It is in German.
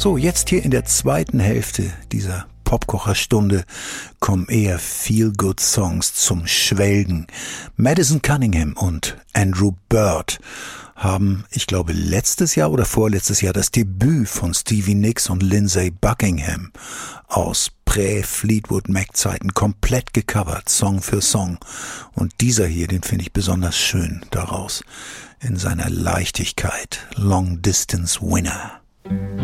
So, jetzt hier in der zweiten Hälfte dieser Popkocherstunde kommen eher Feel-Good-Songs zum Schwelgen. Madison Cunningham und Andrew Bird haben, ich glaube, letztes Jahr oder vorletztes Jahr das Debüt von Stevie Nicks und Lindsey Buckingham aus Prä-Fleetwood Mac-Zeiten komplett gecovert, Song für Song. Und dieser hier, den finde ich besonders schön daraus, in seiner Leichtigkeit. Long Distance Winner.